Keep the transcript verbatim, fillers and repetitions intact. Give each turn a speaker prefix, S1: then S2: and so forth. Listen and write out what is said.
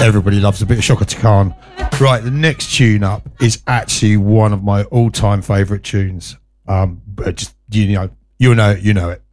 S1: Everybody loves a bit of Shaka Khan. Right, the next tune up is actually one of my all-time favourite tunes. Um, but just, you know, you know it, you know it.